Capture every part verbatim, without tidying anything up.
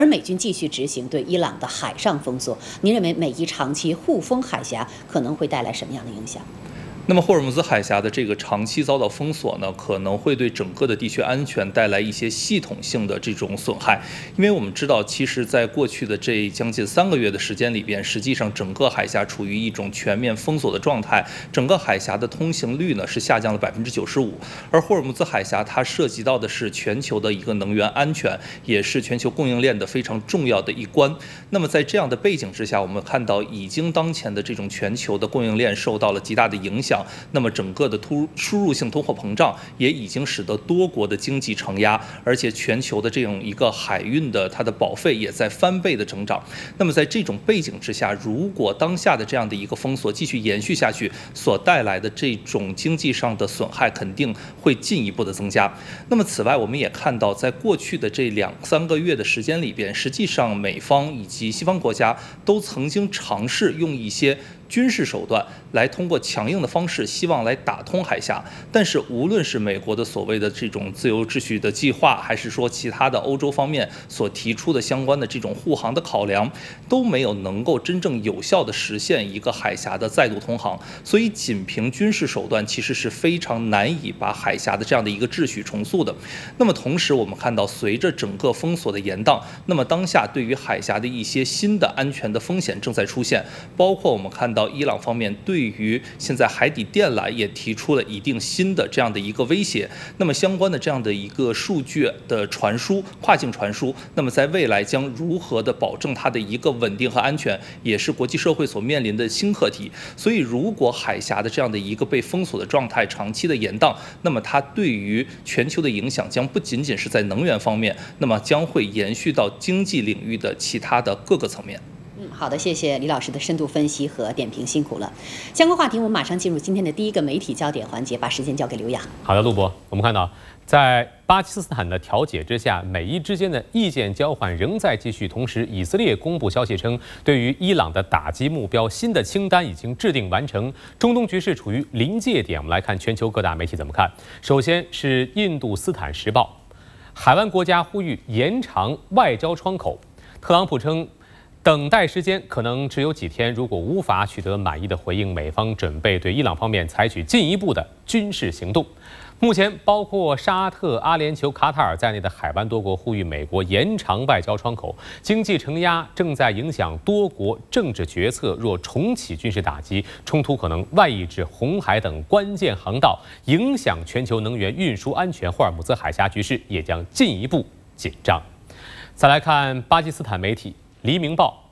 而美军继续执行对伊朗的海上封锁，您认为美伊长期互封海峡可能会带来什么样的影响？ 那么霍尔木兹海峡的这个长期遭到封锁呢，可能会对整个的地区安全带来一些系统性的这种损害。因为我们知道，其实在过去的这将近三个月的时间里边，实际上整个海峡处于一种全面封锁的状态，整个海峡的通行率呢是下降了百分之九十五。而霍尔木兹海峡它涉及到的是全球的一个能源安全，也是全球供应链的非常重要的一关。那么在这样的背景之下，我们看到已经当前的这种全球的供应链受到了极大的影响。那么整个的突输入性通货膨胀也已经使得多国的经济承压，而且全球的这种一个海运的它的保费也在翻倍的增长。那么在这种背景之下，如果当下的这样的一个封锁继续延续下去，所带来的这种经济上的损害肯定会进一步的增加。那么此外，我们也看到，在过去的这两三个月的时间里边，实际上美方以及西方国家都曾经尝试用一些军事手段来通过强硬的方式，希望来打通海峡。但是无论是美国的所谓的这种自由秩序的计划，还是说其他的欧洲方面所提出的相关的这种护航的考量，都没有能够真正有效的实现一个海峡的再度通航。所以仅凭军事手段其实是非常难以把海峡的这样的一个秩序重塑的。那么同时我们看到，随着整个封锁的延宕，那么当下对于海峡的一些新的安全的风险正在出现，包括我们看到伊朗方面对于现在海底电缆也提出了一定新的这样的一个威胁。那么相关的这样的一个数据的传输，跨境传输，那么在未来将如何的保证它的一个稳定和安全，也是国际社会所面临的新课题。所以如果海峡的这样的一个被封锁的状态长期的延宕，那么它对于全球的影响将不仅仅是在能源方面，那么将会延续到经济领域的其他的各个层面。 嗯，好的，谢谢李老师的深度分析和点评，辛苦了。相关话题我们马上进入今天的第一个媒体焦点环节，把时间交给刘洋。 好的，陆博，我们看到，在巴基斯坦的调解之下，美伊之间的意见交换仍在继续。同时，以色列公布消息称，对于伊朗的打击目标新的清单已经制定完成。中东局势处于临界点，我们来看全球各大媒体怎么看。首先是印度斯坦时报，海湾国家呼吁延长外交窗口。特朗普称，等待时间可能只有几天，如果无法取得满意的回应，美方准备对伊朗方面采取进一步的军事行动。目前，包括沙特、阿联酋、卡塔尔在内的海湾多国呼吁美国延长外交窗口。经济承压正在影响多国政治决策，若重启军事打击，冲突可能外溢至红海等关键航道，影响全球能源运输安全。霍尔木兹海峡局势也将进一步紧张。再来看巴基斯坦媒体。黎明报，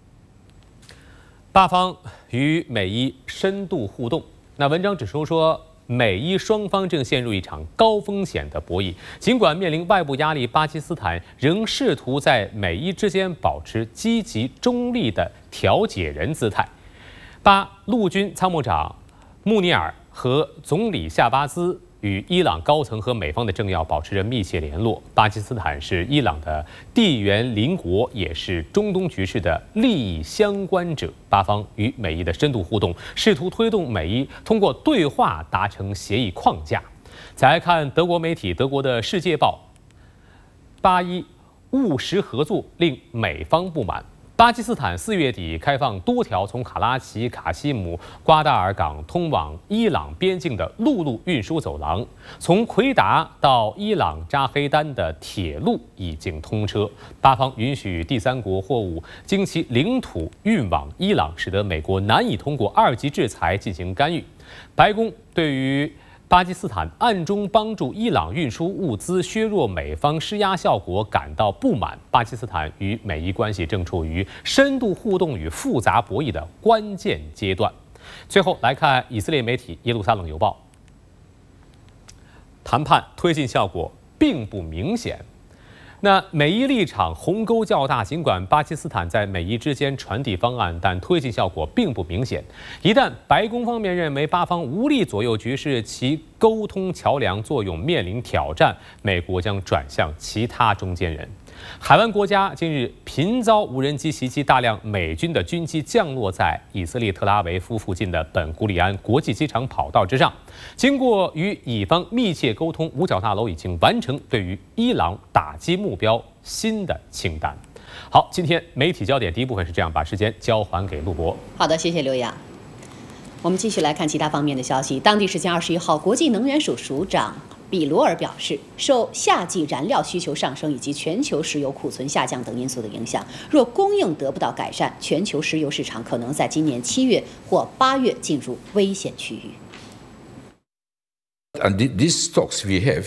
巴方与美伊深度互动。那文章指出说，美伊双方正陷入一场高风险的博弈。尽管面临外部压力，巴基斯坦仍试图在美伊之间保持积极中立的调解人姿态。巴陆军参谋长穆尼尔和总理夏巴兹与伊朗高层和美方的政要保持着密切联络。巴基斯坦是伊朗的地缘邻国，也是中东局势的利益相关者。巴方与美伊的深度互动，试图推动美伊通过对话达成协议框架。再来看德国媒体，德国的《世界报》，巴伊务实合作令美方不满。巴基斯坦四月底开放多条从卡拉奇、卡西姆、瓜达尔港通往伊朗边境的陆路运输走廊，从奎达到伊朗扎黑丹的铁路已经通车。巴方允许第三国货物经其领土运往伊朗，使得美国难以通过二级制裁进行干预。白宫对于巴基斯坦暗中帮助伊朗运输物资，削弱美方施压效果感到不满。巴基斯坦与美伊关系正处于深度互动与复杂博弈的关键阶段。最后来看以色列媒体《耶路撒冷邮报》，谈判推进效果并不明显。那美伊立场鸿沟较大，尽管巴基斯坦在美伊之间传递方案，但推进效果并不明显。一旦白宫方面认为巴方无力左右局势，其沟通桥梁作用面临挑战，美国将转向其他中间人。海湾国家近日频遭无人机袭击，大量美军的军机降落在以色列特拉维夫附近的本古里安国际机场跑道之上。经过与以方密切沟通，五角大楼已经完成对于伊朗打击目标新的清单。 好，今天媒体焦点第一部分是这样，把时间交还给陆博。 好的，谢谢刘洋。我们继续来看其他方面的消息。当地时间二十一号，国际能源署署长比罗尔表示，受夏季燃料需求上升以及全球石油库存下降等因素的影响，若供应得不到改善，全球石油市场可能在今年七月或八月进入危险区域。 And these stocks we have,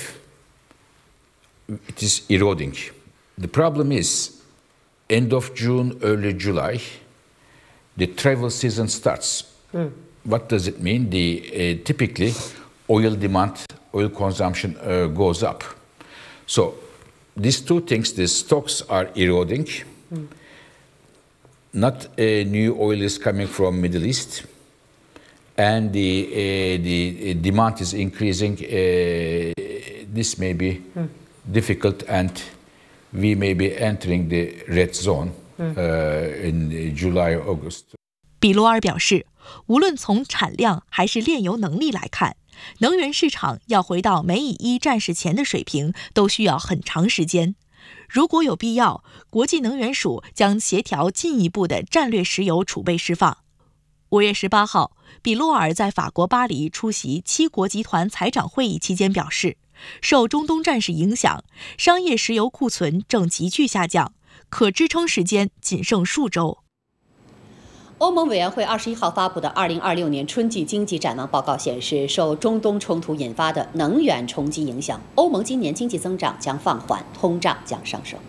it is eroding. The problem is, end of June, early July, the travel season starts. Mm. What does it mean? The uh, typically oil demand, oil consumption uh, goes up. So these two things, the stocks are eroding. Mm. Not uh, new oil is coming from Middle East, and the uh, the demand is increasing. Uh, this may be mm. difficult, and we may be entering the red zone mm. uh, in July, August. 比罗尔表示，无论从产量还是炼油能力来看，能源市场要回到美以一战事前的水平，都需要很长时间。如果有必要，国际能源署将协调进一步的战略石油储备释放。五月十八号，比洛尔在法国巴黎出席七国集团财长会议期间表示，受中东战事影响，商业石油库存正急剧下降，可支撑时间仅剩数周。 欧盟委员会二十一号发布的二零二六年春季经济展望报告显示，受中东冲突引发的能源冲击影响，欧盟今年经济增长将放缓，通胀将上升。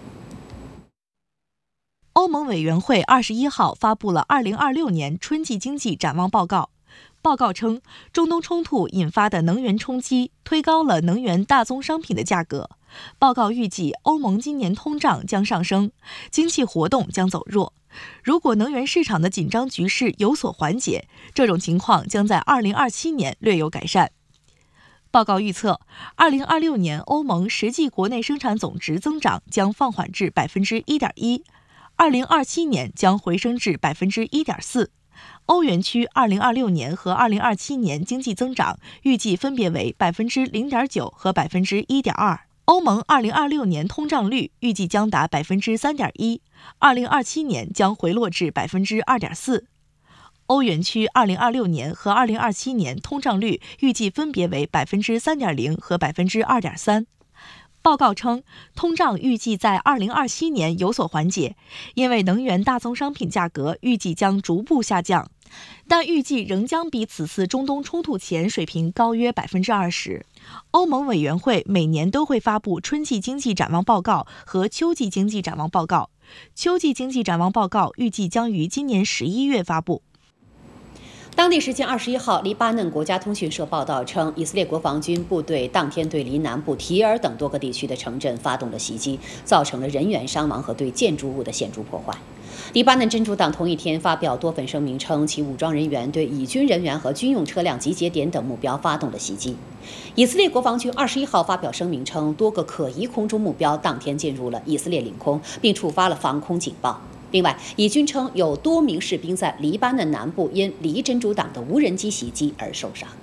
欧盟委员会二十一号发布了二零二六年春季经济展望报告。报告称，中东冲突引发的能源冲击推高了能源大宗商品的价格。报告预计，欧盟今年通胀将上升，经济活动将走弱。如果能源市场的紧张局势有所缓解，这种情况将在二零二七年略有改善。报告预测，二零二六年欧盟实际国内生产总值增长将放缓至百分之一点一，二零二七年将回升至百分之一点四。欧元区二零二六年和二零二七年经济增长预计分别为百分之零点九和百分之一点二。欧盟二零二六年通胀率预计将达百分之三点一，二零二七年将回落至百分之二点四。欧元区二零二六年和二零二七年通胀率预计分别为百分之三点零和百分之二点三。报告称，通胀预计在二零二七年有所缓解，因为能源大宗商品价格预计将逐步下降，但预计仍将比此次中东冲突前水平高约百分之二十。欧盟委员会每年都会发布春季经济展望报告和秋季经济展望报告，秋季经济展望报告预计将于今年十一月发布。 当地时间二十一号，黎巴嫩国家通讯社报道称，以色列国防军部队当天对离南部提尔等多个地区的城镇发动了袭击，造成了人员伤亡和对建筑物的显著破坏。黎巴嫩真主党同一天发表多份声明称，其武装人员对以军人员和军用车辆集结点等目标发动了袭击。以色列国防军二十一号发表声明称，多个可疑空中目标当天进入了以色列领空，并触发了防空警报。另外，以军称有多名士兵在黎巴嫩南部因离真主党的无人机袭击而受伤。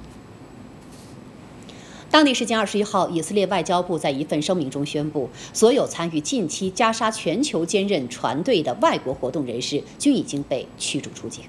当地时间二十一号，以色列外交部在一份声明中宣布，所有参与近期加沙全球坚韧船队的外国活动人士均已经被驱逐出境。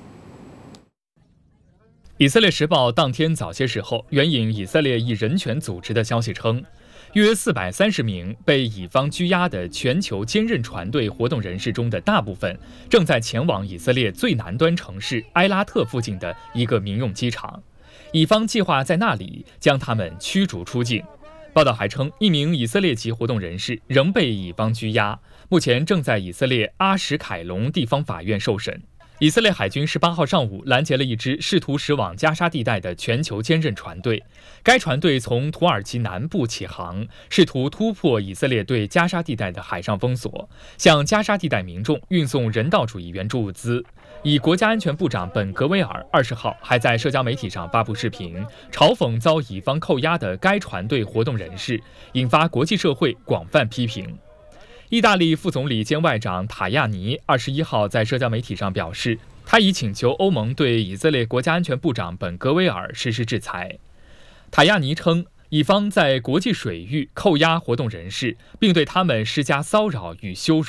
以色列时报当天早些时候援引以色列一人权组织的消息称，约四百三十名被以方拘押的全球坚韧船队活动人士中的大部分正在前往以色列最南端城市埃拉特附近的一个民用机场，以方计划在那里将他们驱逐出境。报道还称，一名以色列籍活动人士仍被以方拘押，目前正在以色列阿什凯隆地方法院受审。以色列海军十八号上午拦截了一支试图驶往加沙地带的全球坚韧船队。该船队从土耳其南部起航，试图突破以色列对加沙地带的海上封锁，向加沙地带民众运送人道主义援助物资。以国家安全部长本格维尔二十号还在社交媒体上发布视频，嘲讽遭以方扣押的该船队活动人士，引发国际社会广泛批评。意大利副总理兼外长塔亚尼二十一号在社交媒体上表示，他已请求欧盟对以色列国家安全部长本格维尔实施制裁。塔亚尼称，以方在国际水域扣押活动人士，并对他们施加骚扰与羞辱。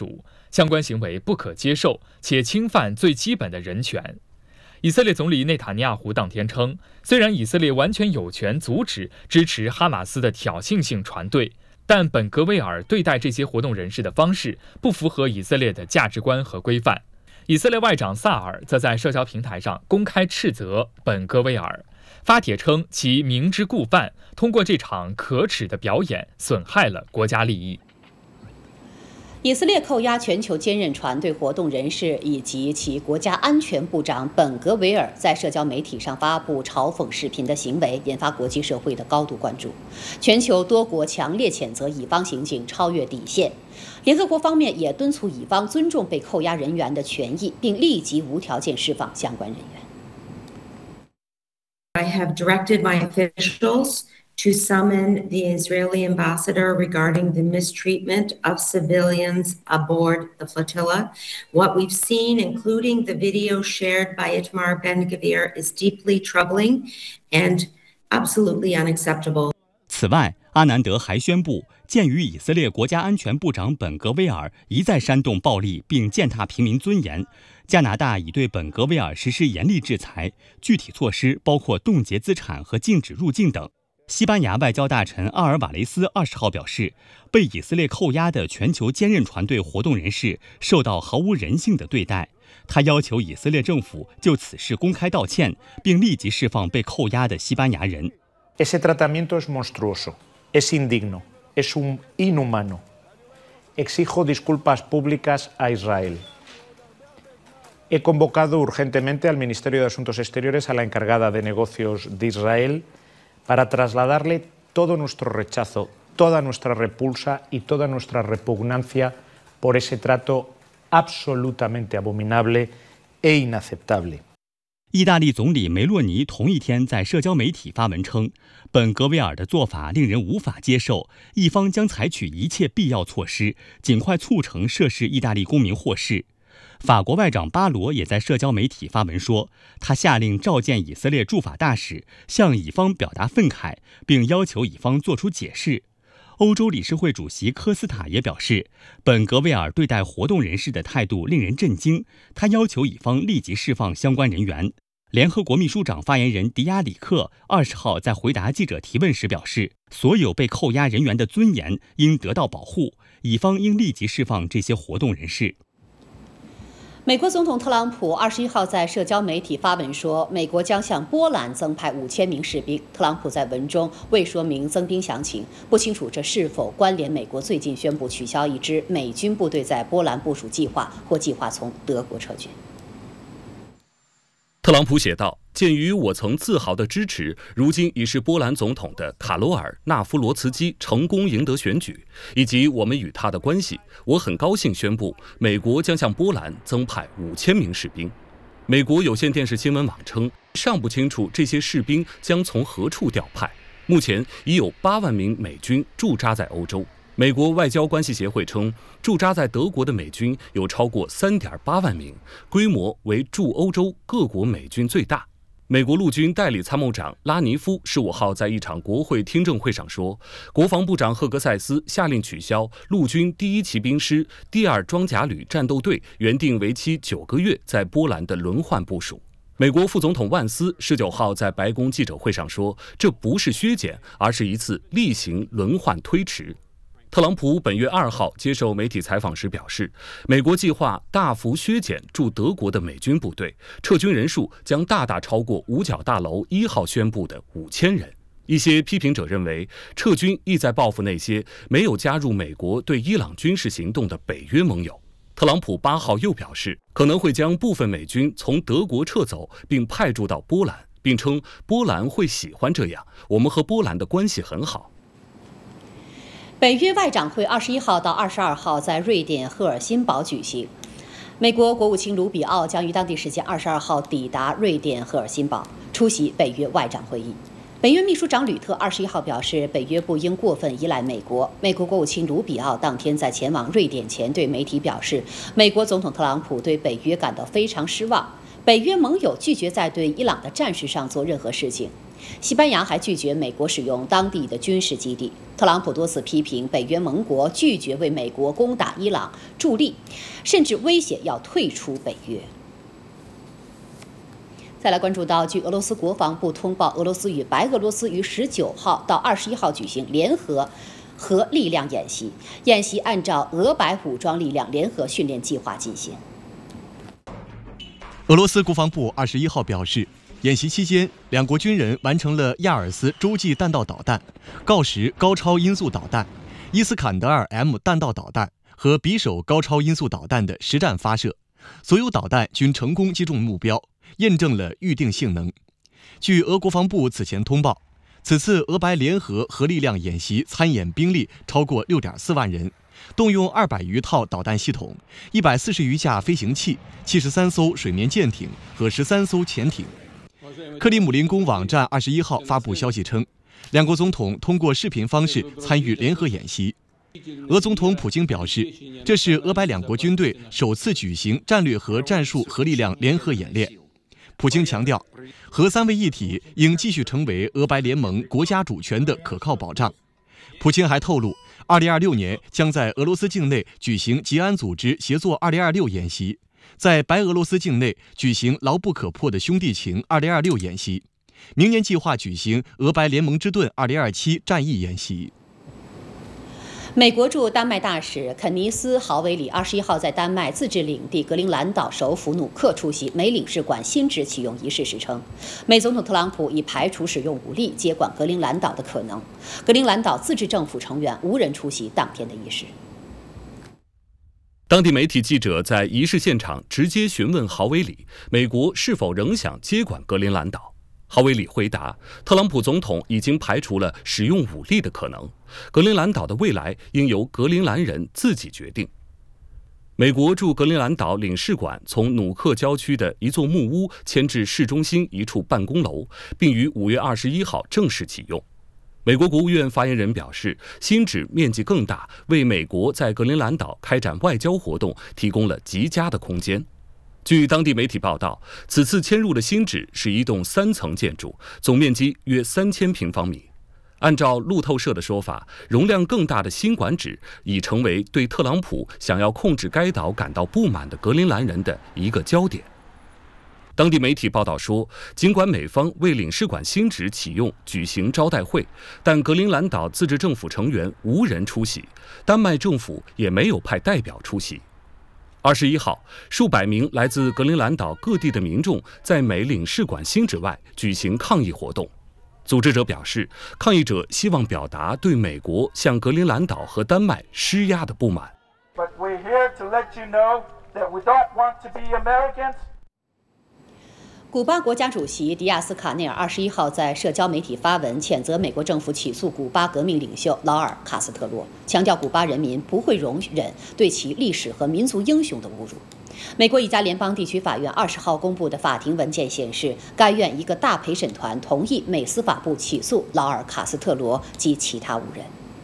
相关行为不可接受，且侵犯最基本的人权。以色列总理内塔尼亚胡当天称，虽然以色列完全有权阻止支持哈马斯的挑衅性传对，但本格威尔对待这些活动人士的方式不符合以色列的价值观和规范。以色列外长萨尔则在社交平台上公开斥责本戈威尔，发帖称其明知故犯，通过这场可耻的表演损害了国家利益。 以色列扣押全球坚韧船队活动人士以及其国家安全部长本格维尔在社交媒体上发布嘲讽视频的行为，引发国际社会的高度关注。全球多国强烈谴责以方行径超越底线，联合国方面也敦促以方尊重被扣押人员的权益，并立即无条件释放相关人员。 I have directed my officials to summon the Israeli ambassador regarding the mistreatment of civilians aboard the flotilla. What we've seen, including the video shared by Itamar Ben-Gvir, is deeply troubling and absolutely unacceptable. 此外，阿南德还宣布，鉴于以色列国家安全部长本格威尔一再煽动暴力并践踏平民尊严，加拿大已对本格威尔实施严厉制裁，具体措施包括冻结资产和禁止入境等。西班牙外交大臣奥尔瓦雷斯二十号表示，被以色列扣押的全球坚韧船队活动人士受到毫无人性的对待。他要求以色列政府就此事公开道歉，并立即释放被扣押的西班牙人。 Ese tratamiento es monstruoso, es indigno, es un inhumano. Exijo disculpas públicas a Israel. He convocado urgentemente al Ministerio de Asuntos Exteriores a la encargada de negocios de Israel para trasladarle todo nuestro rechazo, toda nuestra repulsa y toda nuestra repugnancia por ese trato absolutamente abominable e inaceptable. 意大利总理梅洛尼同一天在社交媒体发文称，本格维尔的做法令人无法接受，意方将采取一切必要措施，尽快促成涉事意大利公民获释。法国外长巴罗也在社交媒体发文说，他下令召见以色列驻法大使，向以方表达愤慨，并要求以方作出解释。欧洲理事会主席科斯塔也表示，本格维尔对待活动人士的态度令人震惊，他要求以方立即释放相关人员。联合国秘书长发言人迪亚里克二十号在回答记者提问时表示，所有被扣押人员的尊严应得到保护，以方应立即释放这些活动人士。 美国总统特朗普二十一号在社交媒体发文说，美国将向波兰增派五千名士兵。特朗普在文中未说明增兵详情，不清楚这是否关联美国最近宣布取消一支美军部队在波兰部署计划，或计划从德国撤军。 特朗普写道，鉴于我曾自豪地支持如今已是波兰总统的卡罗尔·纳夫罗茨基成功赢得选举，以及我们与他的关系，我很高兴宣布，美国将向波兰增派五千名士兵。美国有线电视新闻网称，尚不清楚这些士兵将从何处调派。目前已有八万名美军驻扎在欧洲。美国外交关系协会称，驻扎在德国的美军有超过 三点八万名，规模为驻欧洲各国美军最大。美国陆军代理参谋长拉尼夫十五号在一场国会听证会上说，国防部长赫格塞斯下令取消陆军第一骑兵师第二装甲旅战斗队原定为期九个月在波兰的轮换部署。美国副总统万斯十九号在白宫记者会上说，这不是削减，而是一次例行轮换推迟。特朗普本月二号接受媒体采访时表示，美国计划大幅削减驻德国的美军部队，撤军人数将大大超过五角大楼一号宣布的五千人。一些批评者认为，撤军意在报复那些没有加入美国对伊朗军事行动的北约盟友。特朗普八号又表示，可能会将部分美军从德国撤走，并派驻到波兰，并称波兰会喜欢这样，我们和波兰的关系很好。 北约外长会二十一号到二十二号在瑞典赫尔辛堡举行。美国国务卿卢比奥将于当地时间二十二号抵达瑞典赫尔辛堡，出席北约外长会议。北约秘书长吕特二十一号表示，北约不应过分依赖美国。美国国务卿卢比奥当天在前往瑞典前对媒体表示，美国总统特朗普对北约感到非常失望，北约盟友拒绝在对伊朗的战事上做任何事情。 西班牙还拒绝美国使用当地的军事基地。特朗普多次批评北约盟国拒绝为美国攻打伊朗助力，甚至威胁要退出北约。再来关注到，据俄罗斯国防部通报，俄罗斯与白俄罗斯于十九号到二十一号举行联合核力量演习，演习按照俄白武装力量联合训练计划进行。 俄罗斯国防部二十一号表示，演习期间，两国军人完成了亚尔斯洲际弹道导弹、锆石高超音速导弹、伊斯坎德尔 M 弹道导弹和匕首高超音速导弹的实战发射，所有导弹均成功击中目标，验证了预定性能。据俄国防部此前通报，此次俄白联合核力量演习参演兵力超过 六点四万人，动用二百余套导弹系统、一百四十余架飞行器、七十三艘水面舰艇和十三艘潜艇。克里姆林宫网站二十一号发布消息称，两国总统通过视频方式参与联合演习。俄总统普京表示，这是俄白两国军队首次举行战略和战术核力量联合演练。普京强调，核三位一体应继续成为俄白联盟国家主权的可靠保障。普京还透露，二零二六年将在俄罗斯境内举行吉安组织协作二零二六演习，在白俄罗斯境内举行牢不可破的兄弟情二零二六演习，明年计划举行俄白联盟之盾二零二七战役演习。 美国驻丹麦大使肯尼斯·豪维里二十一号在丹麦自治领地格陵兰岛首府努克出席美领事馆新址启用仪式时称，美总统特朗普已排除使用武力接管格陵兰岛的可能。格陵兰岛自治政府成员无人出席当天的仪式。 当地媒体记者在仪式现场直接询问豪维里，美国是否仍想接管格陵兰岛。豪维里回答，特朗普总统已经排除了使用武力的可能，格陵兰岛的未来应由格陵兰人自己决定。美国驻格陵兰岛领事馆从努克郊区的一座木屋迁至市中心一处办公楼，并于五月二十一号正式启用。美国国务院发言人表示，新址面积更大，为美国在格陵兰岛开展外交活动提供了极佳的空间。据当地媒体报道，此次迁入的新址是一栋三层建筑，总面积约三千平方米。按照路透社的说法，容量更大的新馆址已成为对特朗普想要控制该岛感到不满的格陵兰人的一个焦点。当地媒体报道说，尽管美方为领事馆新址启用举行招待会，但格陵兰岛自治政府成员无人出席，丹麦政府也没有派代表出席。二十一号，数百名来自格陵兰岛各地的民众在美领事馆新址外举行抗议活动。组织者表示，抗议者希望表达对美国向格陵兰岛和丹麦施压的不满。 But we're here to let you know that we don't want to be Americans. 古巴国家主席迪亚斯卡内尔二十一号在社交媒体发文，谴责美国政府起诉古巴革命领袖劳尔·卡斯特罗，强调古巴人民不会容忍对其历史和民族英雄的侮辱。美国一家联邦地区法院二十号公布的法庭文件显示，该院一个大陪审团同意美司法部起诉劳尔·卡斯特罗及其他五人。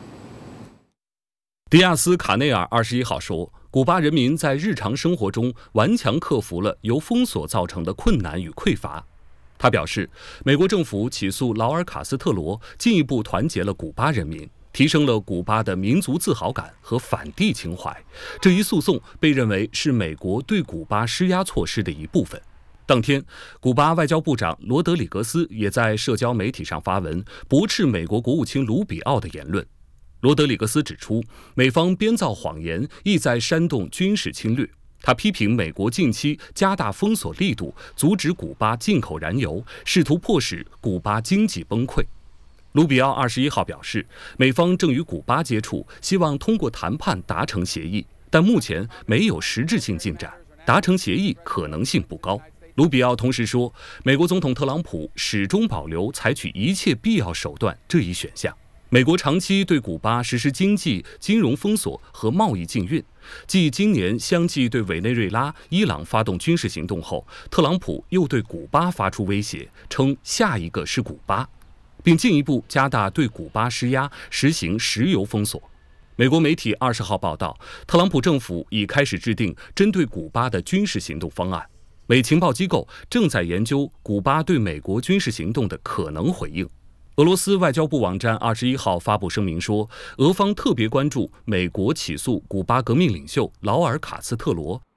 迪亚斯卡内尔二十一号说，古巴人民在日常生活中顽强克服了由封锁造成的困难与匮乏。他表示，美国政府起诉劳尔·卡斯特罗，进一步团结了古巴人民，提升了古巴的民族自豪感和反帝情怀。这一诉讼被认为是美国对古巴施压措施的一部分。当天，古巴外交部长罗德里格斯也在社交媒体上发文，驳斥美国国务卿卢比奥的言论。罗德里格斯指出，美方编造谎言，意在煽动军事侵略。他批评美国近期加大封锁力度，阻止古巴进口燃油，试图迫使古巴经济崩溃。卢比奥二十一号表示，美方正与古巴接触，希望通过谈判达成协议，但目前没有实质性进展，达成协议可能性不高。卢比奥同时说，美国总统特朗普始终保留采取一切必要手段这一选项。美国长期对古巴实施经济、金融封锁和贸易禁运，继今年相继对委内瑞拉、伊朗发动军事行动后，特朗普又对古巴发出威胁，称下一个是古巴，并进一步加大对古巴施压，实行石油封锁。美国媒体二十号报道，特朗普政府已开始制定针对古巴的军事行动方案。 美情报机构正在研究古巴对美国军事行动的可能回应。俄罗斯外交部网站二十一号发布声明说，俄方特别关注美国起诉古巴革命领袖劳尔·卡斯特罗，